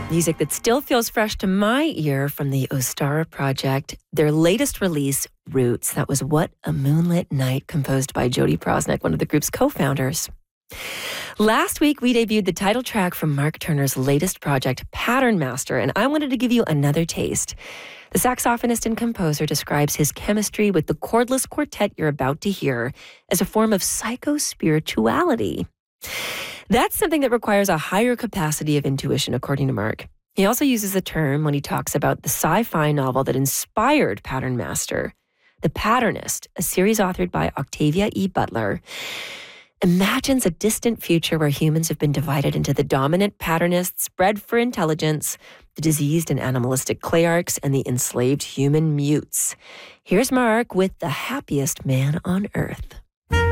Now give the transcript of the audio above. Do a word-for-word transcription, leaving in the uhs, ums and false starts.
Music that still feels fresh to my ear from the Ostara Project. Their latest release, Roots. That was What a Moonlit Night, composed by Jody Prosnick, one of the group's co-founders. Last week, we debuted the title track from Mark Turner's latest project, Pattern Master, and I wanted to give you another taste. The saxophonist and composer describes his chemistry with the chordless quartet you're about to hear as a form of psycho-spirituality. That's something that requires a higher capacity of intuition, according to Mark. He also uses the term when he talks about the sci-fi novel that inspired Pattern Master, The Patternist, a series authored by Octavia E. Butler, imagines a distant future where humans have been divided into the dominant patternists, bred for intelligence, the diseased and animalistic Clayarchs, and the enslaved human mutes. Here's Mark with The Happiest Man on Earth.